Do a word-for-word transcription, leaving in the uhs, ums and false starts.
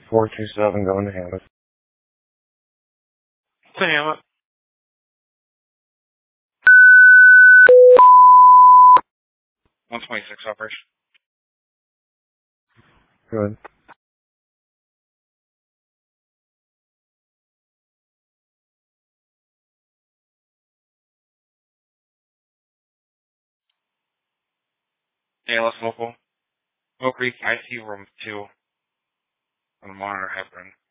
four two seven going to Hammett. To Hammett. one twenty-six operation. Good. A L S local. Oak Creek I C U room two. On the monitor heparin.